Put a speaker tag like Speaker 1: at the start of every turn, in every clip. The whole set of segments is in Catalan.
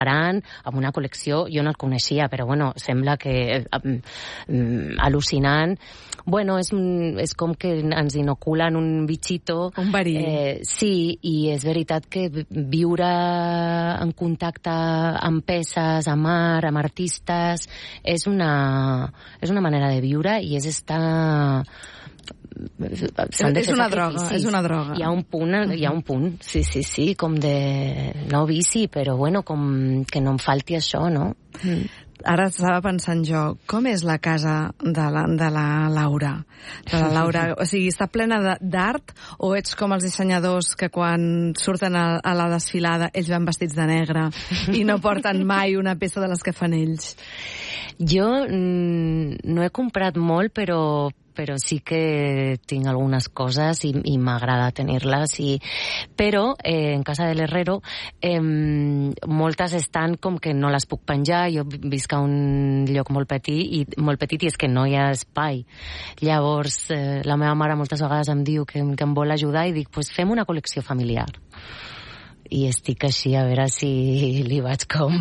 Speaker 1: amb una col·lecció, jo no el coneixia, però bueno, sembla que al·lucinant. Bueno, és com que ens inoculen un bitxito.
Speaker 2: Un verí.
Speaker 1: Sí, i és veritat que viure en contacte amb peces, amb art, amb artistes, és una manera de viure i és estar...
Speaker 2: És una droga.
Speaker 1: Hi ha un punt, sí, com de no vici, però bueno, com que no em falti això, no?
Speaker 2: Ara estava pensant jo, com és la casa de la Laura? O sigui, està plena d'art o ets com els dissenyadors que quan surten a la desfilada ells van vestits de negre i no porten mai una peça de les que fan ells?
Speaker 1: Jo no he comprat molt, però sí que tinc algunes coses i m'agrada tenir-les. Però en casa de l'Herrero moltes estan com que no les puc penjar. Jo visc a un lloc molt petit i és que no hi ha espai. Llavors la meva mare moltes vegades em diu que em vol ajudar i dic, pues fem una col·lecció familiar. I estic així a veure si li vaig com...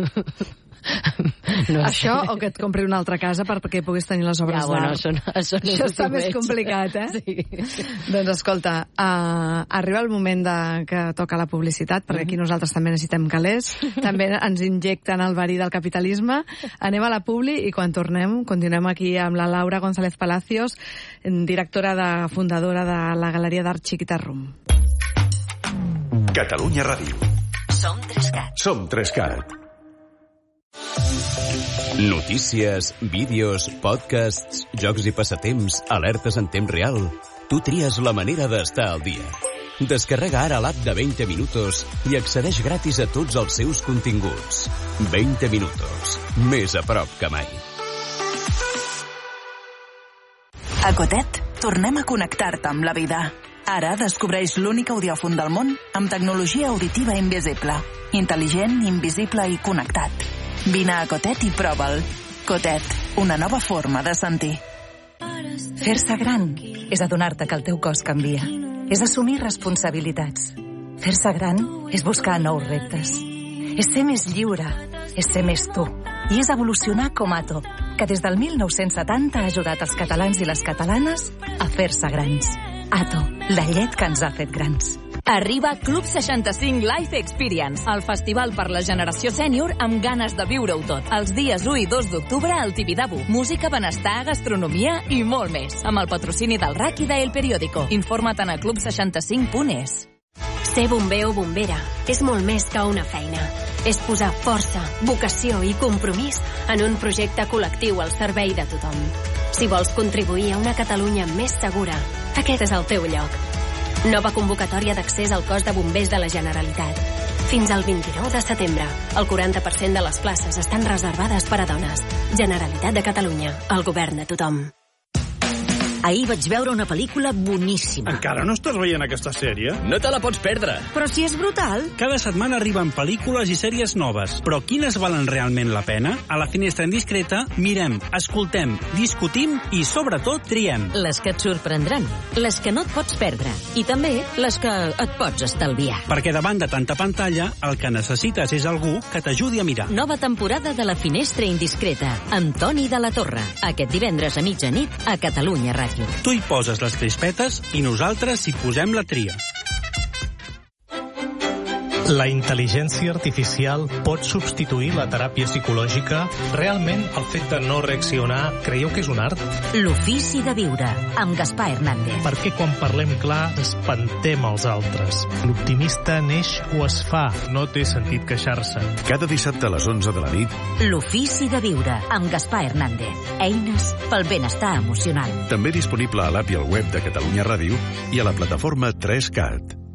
Speaker 2: No això sé. O que et compri una altra casa perquè puguis tenir les obres d'art. Això està més complicat,
Speaker 1: Sí.
Speaker 2: Doncs escolta, arriba el moment que toca la publicitat, perquè aquí nosaltres també necessitem calés, també ens injecten el verí del capitalisme. Anem a la publi i quan tornem continuem aquí amb la Laura González Palacios, fundadora de la Galeria d'Art Chiquita Room.
Speaker 3: Catalunya Ràdio. Som 3CAT. Notícies, vídeos, podcasts, jocs i passatemps, alertes en temps real. Tu tries la manera d'estar al dia. Descarrega ara l'app de 20 Minutos i accedeix gratis a tots els seus continguts. 20 Minutos. Més a prop que mai.
Speaker 4: A Cotet, tornem a connectar-te amb la vida. Ara descobreix l'únic audiòfon del món amb tecnologia auditiva invisible. Intel·ligent, invisible i connectat. Vine a Cotet i prova'l. Cotet, una nova forma de sentir.
Speaker 5: Fer-se gran és adonar-te que el teu cos canvia. És assumir responsabilitats. Fer-se gran és buscar nous reptes. És ser més lliure. És ser més tu. I és evolucionar com Ato, que des del 1970 ha ajudat els catalans i les catalanes a fer-se grans. Ato, la llet que ens ha fet grans.
Speaker 6: Arriba Club 65 Life Experience, el festival per la generació sènior amb ganes de viure-ho tot. Els dies 1 i 2 d'octubre al Tibidabo. Música, benestar, gastronomia i molt més. Amb el patrocini del RAC i d'El Periódico. Informa't a club65.es.
Speaker 7: Ser bomber o bombera és molt més que una feina. És posar força, vocació i compromís en un projecte col·lectiu al servei de tothom. Si vols contribuir a una Catalunya més segura, aquest és el teu lloc. Nova convocatòria d'accés al cos de bombers de la Generalitat. Fins al 29 de setembre, el 40% de les places estan reservades per a dones. Generalitat de Catalunya, el govern de tothom.
Speaker 8: Ahir vaig veure una pel·lícula boníssima.
Speaker 9: Encara no estàs veient aquesta sèrie?
Speaker 10: No te la pots perdre.
Speaker 8: Però si és brutal.
Speaker 9: Cada setmana arriben pel·lícules i sèries noves. Però quines valen realment la pena? A la Finestra Indiscreta mirem, escoltem, discutim i, sobretot, triem.
Speaker 8: Les que et sorprendran, les que no et pots perdre i també les que et pots estalviar.
Speaker 9: Perquè davant de tanta pantalla, el que necessites és algú que t'ajudi a mirar.
Speaker 8: Nova temporada de la Finestra Indiscreta amb Toni de la Torre. Aquest divendres a mitjanit a Catalunya Ràdio.
Speaker 9: Tu hi poses les crispetes i nosaltres hi posem la tria.
Speaker 11: La intel·ligència artificial pot substituir la teràpia psicològica? Realment, el fet de no reaccionar, creieu que és un art?
Speaker 8: L'ofici de viure, amb Gaspar Hernández.
Speaker 11: Perquè quan parlem clar, espantem els altres. L'optimista neix o es fa, no té sentit queixar-se.
Speaker 3: Cada dissabte a les 11 de la nit.
Speaker 8: L'ofici de viure, amb Gaspar Hernández. Eines pel benestar emocional.
Speaker 3: També disponible a l'app i al web de Catalunya Ràdio i a la plataforma 3CAT.